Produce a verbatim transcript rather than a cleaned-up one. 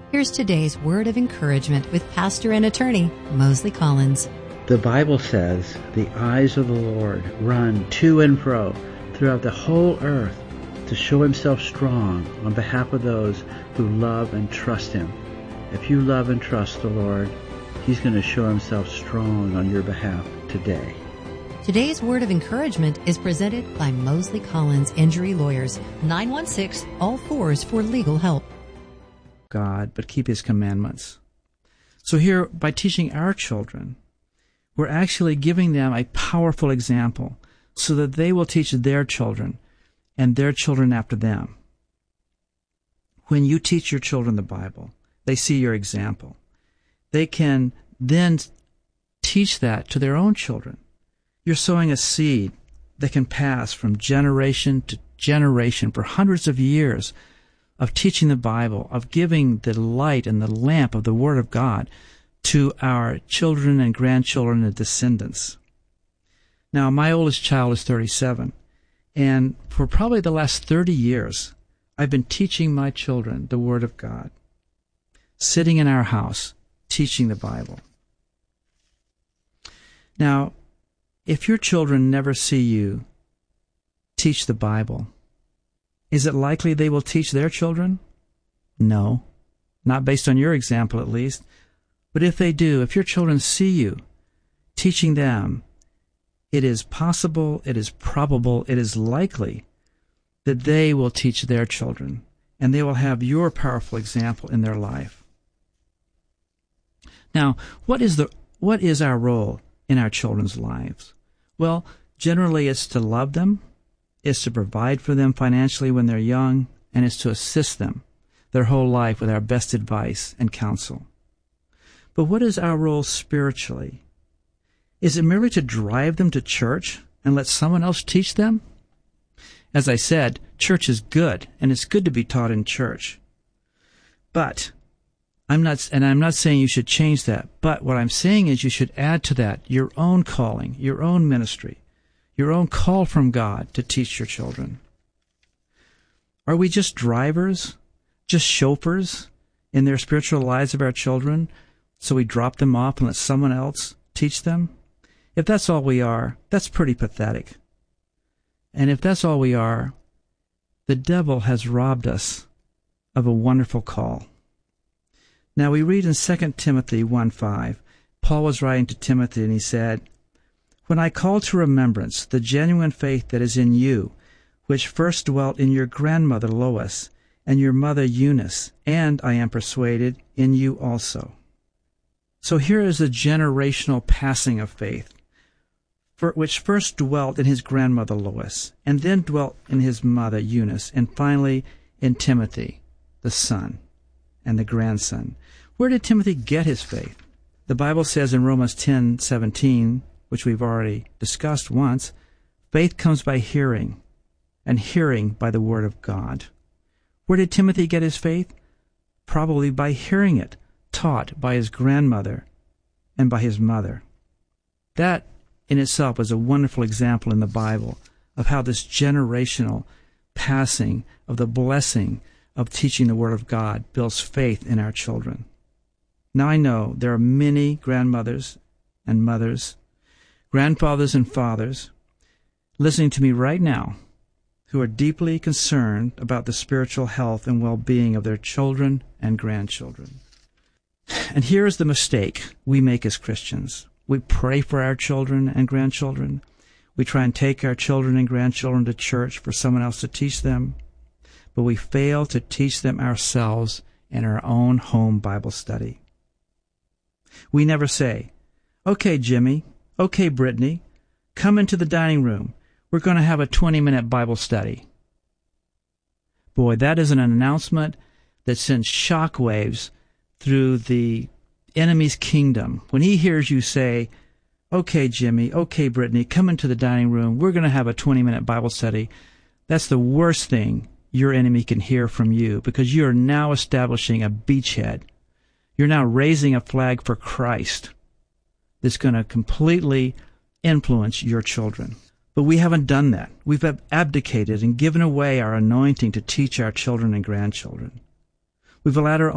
Here's today's word of encouragement with pastor and attorney Mosley Collins. The Bible says, "The eyes of the Lord run to and fro throughout the whole earth to show himself strong on behalf of those who love and trust him." If you love and trust the Lord, he's going to show himself strong on your behalf today. Today's word of encouragement is presented by Mosley Collins Injury Lawyers, nine one six, all fours for legal help. God, but keep his commandments. So here, by teaching our children, we're actually giving them a powerful example so that they will teach their children and their children after them. When you teach your children the Bible, they see your example. They can then teach that to their own children. You're sowing a seed that can pass from generation to generation for hundreds of years of teaching the Bible, of giving the light and the lamp of the Word of God to our children and grandchildren and descendants. Now, my oldest child is thirty-seven, and for probably the last thirty years, I've been teaching my children the Word of God, sitting in our house, teaching the Bible. Now, if your children never see you teach the Bible, is it likely they will teach their children? No, not based on your example at least. But if they do, if your children see you teaching them, it is possible, it is probable, it is likely that they will teach their children, and they will have your powerful example in their life. Now, what is the what is our role in our children's lives? Well, generally it's to love them, is to provide for them financially when they're young, and is to assist them their whole life with our best advice and counsel. But what is our role spiritually? Is it merely to drive them to church and let someone else teach them? As I said, church is good, and it's good to be taught in church. But I'm not, and I'm not saying you should change that, but what I'm saying is you should add to that your own calling, your own ministry, your own call from God to teach your children. Are we just drivers, just chauffeurs in their spiritual lives of our children, so we drop them off and let someone else teach them? If that's all we are, that's pretty pathetic. And if that's all we are, the devil has robbed us of a wonderful call. Now we read in Second Timothy one five, Paul was writing to Timothy and he said, "When I call to remembrance the genuine faith that is in you, which first dwelt in your grandmother Lois and your mother Eunice, and, I am persuaded, in you also." So here is a generational passing of faith, for, which first dwelt in his grandmother Lois, and then dwelt in his mother Eunice, and finally in Timothy, the son and the grandson. Where did Timothy get his faith? The Bible says in Romans ten seventeen, which we've already discussed once, faith comes by hearing, and hearing by the Word of God. Where did Timothy get his faith? Probably by hearing it, taught by his grandmother and by his mother. That in itself is a wonderful example in the Bible of how this generational passing of the blessing of teaching the Word of God builds faith in our children. Now I know there are many grandmothers and mothers, grandfathers and fathers listening to me right now who are deeply concerned about the spiritual health and well-being of their children and grandchildren. And here is the mistake we make as Christians. We pray for our children and grandchildren. We try and take our children and grandchildren to church for someone else to teach them, but we fail to teach them ourselves in our own home Bible study. We never say, "Okay, Jimmy, okay, Brittany, come into the dining room. We're going to have a twenty-minute Bible study." Boy, that is an announcement that sends shockwaves through the enemy's kingdom. When he hears you say, "Okay, Jimmy, okay, Brittany, come into the dining room. We're going to have a twenty-minute Bible study," that's the worst thing your enemy can hear from you, because you are now establishing a beachhead. You're now raising a flag for Christ that's going to completely influence your children. But we haven't done that. We've abdicated and given away our anointing to teach our children and grandchildren. We've allowed our